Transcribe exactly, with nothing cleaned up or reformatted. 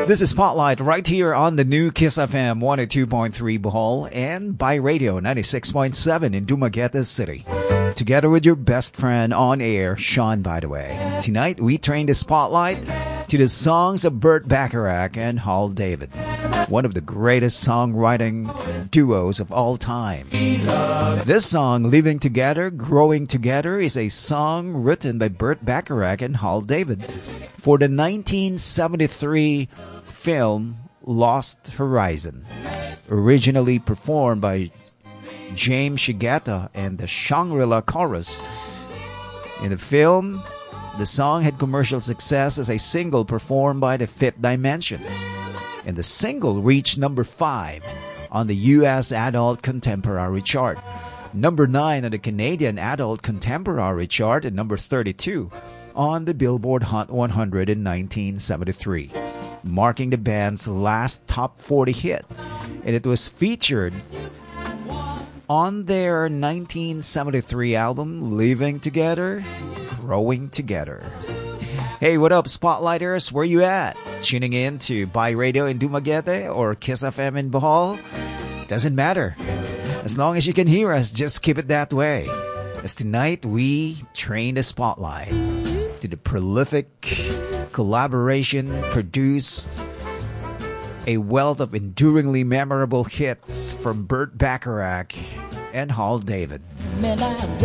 This is Spotlight right here on the new Kiss F M one oh two point three Bohol and by radio ninety-six point seven in Dumaguete City. Together with your best friend on air, Sean, by the way. Tonight, we train the spotlight to the songs of Burt Bacharach and Hal David, one of the greatest songwriting duos of all time. This song, Living Together, Growing Together, is a song written by Burt Bacharach and Hal David for the nineteen seventy-three film Lost Horizon, originally performed by James Shigeta and the Shangri-La Chorus. In the film, the song had commercial success as a single performed by the Fifth Dimension, and the single reached number five on the U S Adult Contemporary chart, number nine on the Canadian Adult Contemporary chart, and number thirty-two on the Billboard Hot one hundred in nineteen seventy-three, marking the band's last top forty hit, and it was featured on their nineteen seventy-three album, Living Together, Growing Together. Hey, what up, Spotlighters? Where you at? Tuning in to By Radio in Dumaguete or Kiss F M in Bohol? Doesn't matter. As long as you can hear us, just keep it that way. As tonight, we train the spotlight to the prolific collaboration produced a wealth of enduringly memorable hits from Burt Bacharach and Hal David.